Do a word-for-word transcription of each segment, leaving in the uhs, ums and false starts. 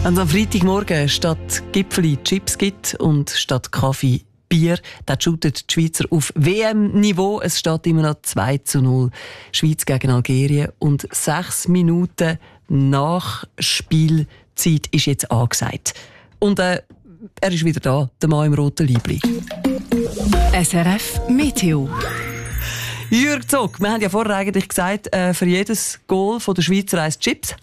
Wenn es am Freitagmorgen statt Gipfeli Chips gibt und statt Kaffee Bier, dann shootet die Schweizer auf W M-Niveau. Es steht immer noch zwei zu null. Schweiz gegen Algerien. Und sechs Minuten nach Spielzeit ist jetzt angesagt. Und äh, er ist wieder da, der Mann im roten Liebli. S R F Meteo. Jürg Zog, wir haben ja vorher eigentlich gesagt, äh, für jedes Goal von der Schweizer eins Chips.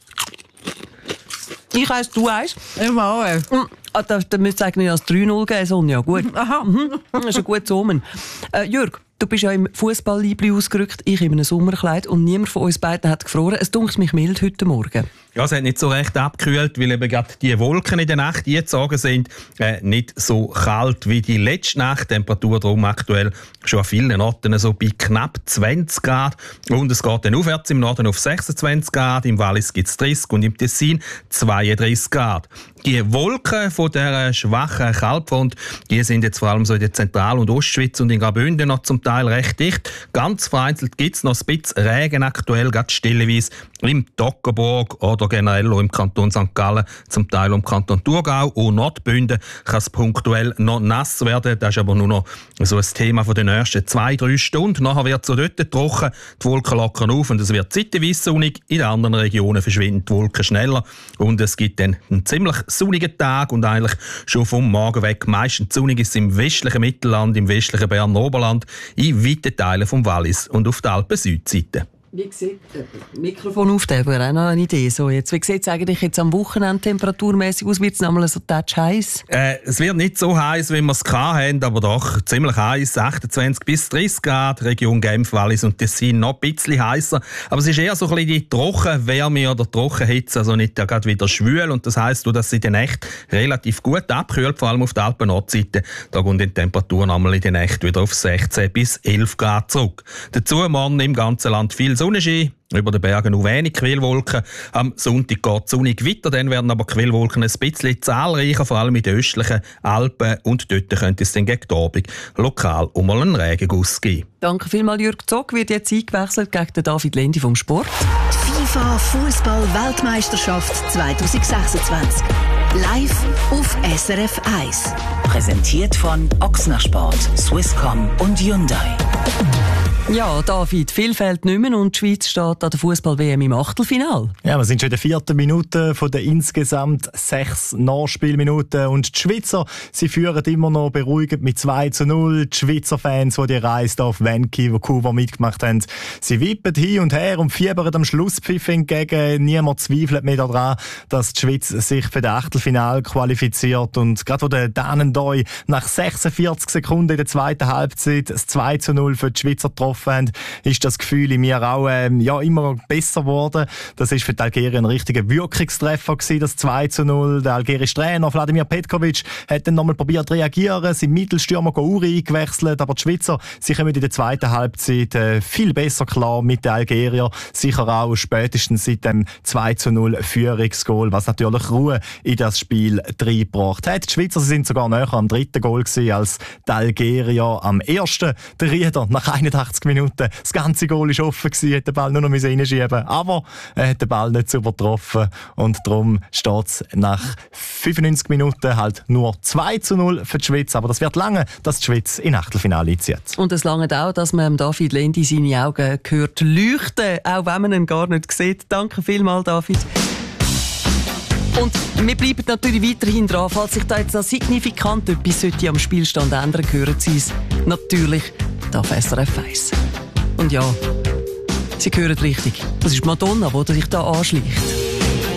Ich eins, du eins. Ich auch. Ah, da, da müsste es eigentlich als drei null geben, Sonja. Gut. Aha. Mhm. Das ist ein gutes Omen. Äh, Jürg, du bist ja im Fußball-Liebli ausgerückt, ich in einem Sommerkleid und niemand von uns beiden hat gefroren. Es dunkelt mich mild heute Morgen. Ja, es hat nicht so recht abgekühlt, weil eben gerade die Wolken in der Nacht eingezogen sind. Äh, nicht so kalt wie die letzte Nacht. Die Temperatur darum aktuell schon an vielen Orten so bei knapp zwanzig Grad. Und es geht dann aufwärts im Norden auf sechsundzwanzig Grad, im Wallis gibt es dreißig und im Tessin zweiunddreißig Grad. Die Wolken von dieser schwachen Kaltfront, die sind jetzt vor allem so in der Zentral- und Ostschweiz und in Graubünden noch zum Teil recht dicht. Ganz vereinzelt gibt es noch ein bisschen Regen aktuell, gerade stellenweise im Toggenburg oder generell auch im Kanton Sankt Gallen, zum Teil im Kanton Thurgau und Nordbünden kann es punktuell noch nass werden. Das ist aber nur noch so ein Thema von den nächsten zwei, drei Stunden. Nachher wird es so dort trocken, die Wolken lockern auf und es wird zeitweise sonnig. In den anderen Regionen verschwinden die Wolken schneller und es gibt dann einen ziemlich sonnigen Tag und eigentlich schon vom Morgen weg. Meistens sonnig ist es im westlichen Mittelland, im westlichen Berner Oberland, in weiten Teilen vom Wallis und auf der Alpen-Südseite. Wie sieht das Mikrofon auf, der wäre auch noch eine Idee. So, jetzt, wie sieht es eigentlich jetzt am Wochenende temperaturmäßig aus? Wird es nochmal so touch heiß? Äh, es wird nicht so heiß, wie wir es hatten, aber doch ziemlich heiß, achtundzwanzig bis dreißig Grad, Region Genf, Wallis und Tessin noch ein bisschen heißer. Aber es ist eher so ein bisschen die Trockenwärme oder Trockenhitze, also nicht gerade wieder schwül. Und das heisst, dass es in der Nacht relativ gut abkühlt, vor allem auf der Alpen-Nordseite. Da gehen die Temperaturen einmal in der Nacht wieder auf sechzehn bis elf Grad zurück. Dazu morgen im ganzen Land viel Sonnenschein, über den Bergen nur wenig Quellwolken. Am Sonntag geht es sonnig weiter, dann werden aber Quellwolken ein bisschen zahlreicher, vor allem in den östlichen Alpen. Und dort könnte es dann gegen die Abend lokal um mal einen Regenguss geben. Danke vielmals, Jürg Zog. Wird jetzt eingewechselt gegen den David Lendi vom Sport. FIFA Fußball-Weltmeisterschaft zwanzig sechsundzwanzig. Live auf S R F eins. Präsentiert von Ochsner Sport, Swisscom und Hyundai. Ja, David, viel fehlt nicht mehr und die Schweiz steht an der Fußball-W M im Achtelfinale. Ja, wir sind schon in der vierten Minute von den insgesamt sechs Nachspielminuten und die Schweizer, sie führen immer noch beruhigend mit zwei zu null. Die Schweizer Fans, die die Reise auf Vancouver mitgemacht haben, sie wippen hin und her und fiebern am Schlusspfiff entgegen. Niemand zweifelt mehr daran, dass die Schweiz sich für das Achtelfinale qualifiziert. Und gerade wo der Danendoi nach sechsundvierzig Sekunden in der zweiten Halbzeit das zwei zu null für die Schweizer getroffen haben, ist das Gefühl in mir auch ähm, ja, immer besser geworden. Das ist für die Algerien ein richtiger Wirkungstreffer gewesen, das zwei zu null. Der algerische Trainer Vladimir Petkovic hat dann nochmal probiert zu reagieren, sein Mittelstürmer Gouri eingewechselt, aber die Schweizer, sie kommen in der zweiten Halbzeit äh, viel besser klar mit den Algeriern, sicher auch spätestens seit dem zwei zu null Führungsgoal, was natürlich Ruhe in das Spiel reingebracht hat. Die Schweizer, sie sind sogar näher am dritten Goal gewesen als die Algerier am ersten. Der Rieder nach einundachtzig Minuten. Das ganze Goal war offen gewesen, hat den Ball nur noch reinschieben. Aber er hat den Ball nicht super getroffen. Und darum steht es nach fünfundneunzig Minuten halt nur zwei zu null für die Schweiz. Aber das wird lange, dass die Schweiz in Achtelfinale einzieht. Und es lange auch, dass man David Lendi seine Augen hört leuchten, auch wenn man ihn gar nicht sieht. Danke vielmals, David. Und wir bleiben natürlich weiterhin dran. Falls sich da jetzt noch signifikant etwas sollte am Spielstand ändern, hören Sie es natürlich auf S R F eins. Und ja, Sie hören richtig. Das ist Madonna, die sich da anschleicht.